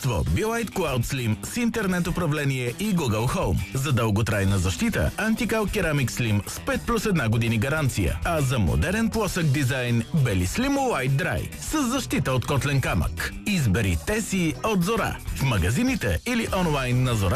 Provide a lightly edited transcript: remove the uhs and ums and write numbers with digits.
новаторство BioLite Cloud Slim с интернет управление и Google Home. За дълготрайна защита Anti-Cal Ceramic Slim с 5+1 години гаранция. А за модерен плосък дизайн BeliSlim White Dry с защита от котлен камък. Избери те си от Зора в магазините или онлайн на Зора.